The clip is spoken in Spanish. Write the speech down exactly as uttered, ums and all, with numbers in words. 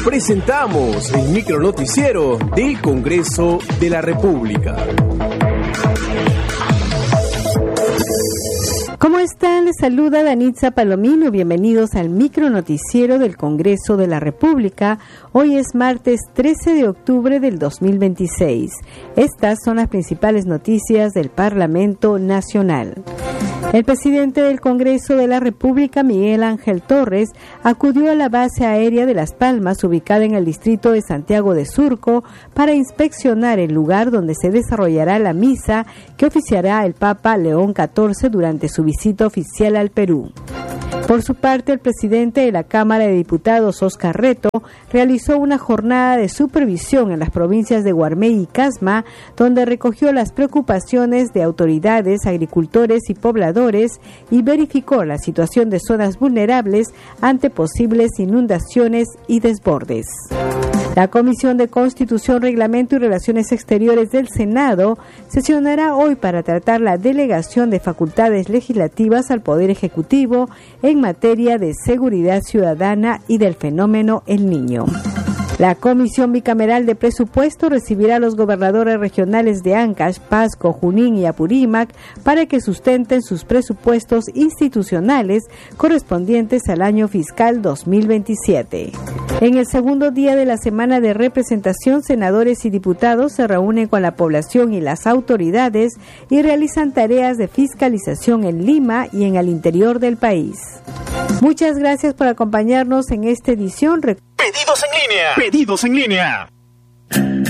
Presentamos el micronoticiero del Congreso de la República. ¿Cómo están? Les saluda Danitza Palomino. Bienvenidos al micronoticiero del Congreso de la República. Hoy es martes trece de octubre del dos mil veintiséis. Estas son las principales noticias del Parlamento Nacional. El presidente del Congreso de la República, Miguel Ángel Torres, acudió a la base aérea de Las Palmas, ubicada en el distrito de Santiago de Surco, para inspeccionar el lugar donde se desarrollará la misa que oficiará el Papa León catorce durante su visita oficial al Perú. Por su parte, el presidente de la Cámara de Diputados, Óscar Reto, realizó una jornada de supervisión en las provincias de Guarmey y Casma, donde recogió las preocupaciones de autoridades, agricultores y pobladores y verificó la situación de zonas vulnerables ante posibles inundaciones y desbordes. La Comisión de Constitución, Reglamento y Relaciones Exteriores del Senado sesionará hoy para tratar la delegación de facultades legislativas al Poder Ejecutivo en materia de seguridad ciudadana y del fenómeno El Niño. La Comisión Bicameral de Presupuesto recibirá a los gobernadores regionales de Ancash, Pasco, Junín y Apurímac para que sustenten sus presupuestos institucionales correspondientes al año fiscal dos mil veintisiete. En el segundo día de la semana de representación, senadores y diputados se reúnen con la población y las autoridades y realizan tareas de fiscalización en Lima y en el interior del país. Muchas gracias por acompañarnos en esta edición. Pedidos en línea. Pedidos en línea.